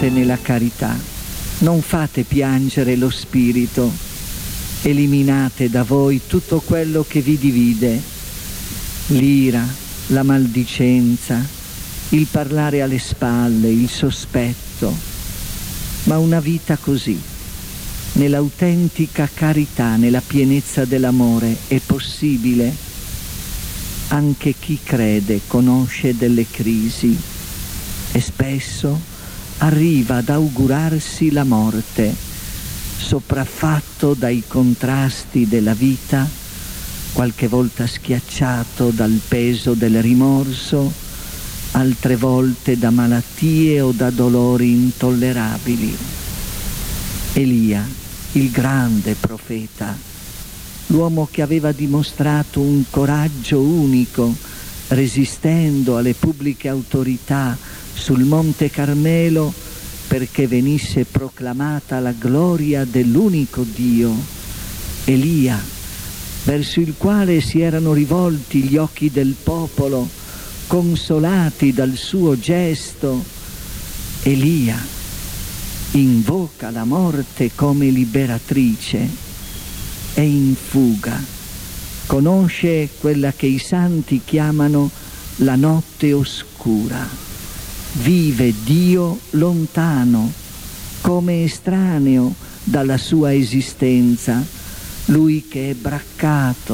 vivete nella carità, non fate piangere lo spirito, eliminate da voi tutto quello che vi divide, l'ira, la maldicenza, il parlare alle spalle, il sospetto, ma una vita così, nell'autentica carità, nella pienezza dell'amore, è possibile. Anche chi crede conosce delle crisi e spesso arriva ad augurarsi la morte, sopraffatto dai contrasti della vita, qualche volta schiacciato dal peso del rimorso, altre volte da malattie o da dolori intollerabili. Elia, il grande profeta, l'uomo che aveva dimostrato un coraggio unico, resistendo alle pubbliche autorità sul Monte Carmelo perché venisse proclamata la gloria dell'unico Dio. Elia, verso il quale si erano rivolti gli occhi del popolo, consolati dal suo gesto. Elia invoca la morte come liberatrice, è in fuga, conosce quella che i santi chiamano la notte oscura, vive Dio lontano, come estraneo dalla sua esistenza, lui che è braccato